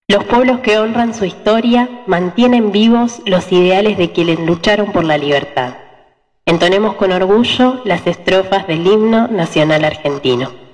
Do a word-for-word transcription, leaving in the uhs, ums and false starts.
Los pueblos que honran su historia mantienen vivos los ideales de quienes lucharon por la libertad. Entonemos con orgullo las estrofas del himno nacional argentino.